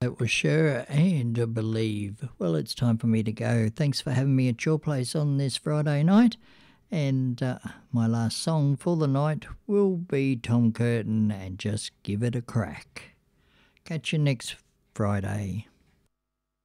That was Cher and Believe. Well, it's time for me to go. Thanks for having me at your place on this Friday night. And my last song for the night will be Tom Curtin and Just Give It a Crack. Catch you next Friday.